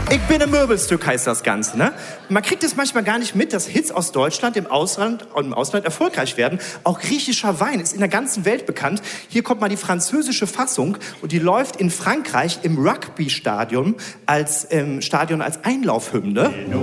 Ich bin ein Möbelstück, heißt das Ganze, ne? Man kriegt es manchmal gar nicht mit, dass Hits aus Deutschland im Ausland erfolgreich werden. Auch griechischer Wein ist in der ganzen Welt bekannt. Hier kommt mal die französische Fassung und die läuft in Frankreich im Rugby-Stadion als Einlaufhymne.